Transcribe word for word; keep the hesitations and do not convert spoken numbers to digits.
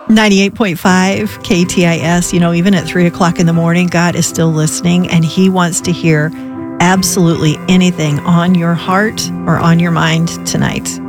ninety-eight point five K T I S, you know, even at three o'clock in the morning, God is still listening, and He wants to hear absolutely anything on your heart or on your mind tonight.